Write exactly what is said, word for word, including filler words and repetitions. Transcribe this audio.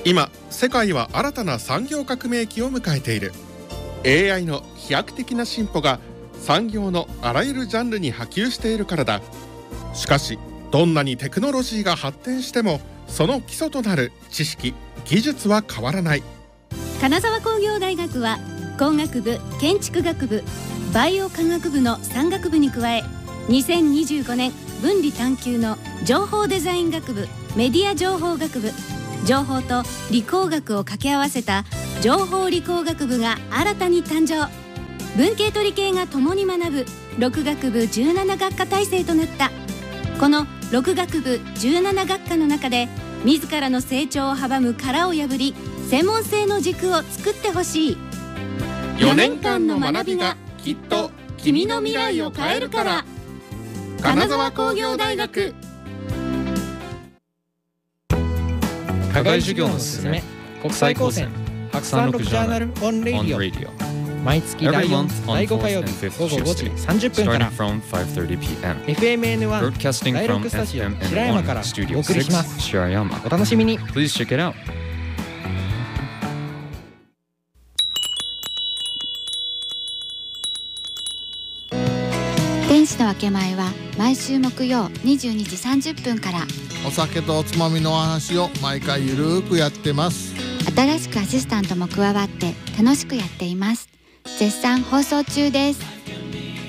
今世界は新たな産業革命期を迎えている。 エーアイ の飛躍的な進歩が産業のあらゆるジャンルに波及しているからだ。しかしどんなにテクノロジーが発展してもその基礎となる知識・技術は変わらない。 金沢工業大学は工学部、建築学部、バイオ科学部のさん学部に加え、にせんにじゅうごねん分離探究の情報デザイン学部、メディア情報学部、情報と理工学を掛け合わせた情報理工学部が新たに誕生。文系と理系が共に学ぶろく学部じゅうなな学科体制となった。このろく学部じゅうなな学科の中で自らの成長を阻む殻を破り、専門性の軸を作ってほしい。 よねんかんの学びがきっと君の未来を変えるから。金沢工業大学。 課外授業のすすめ、国際高専白山六ジャーナルオンレディオ、毎月だいよん、だいご火曜日午後ごじさんじゅっぷんから エフエムエヌワン だいろくスタジオ白山からお送りします。お楽しみに。 天使の分け前は毎週木曜にじゅうにじさんじゅっぷんから。 お酒とおつまみのお話を毎回ゆるーくやってます。 新しくアシスタントも加わって楽しくやっています。絶賛放送中です。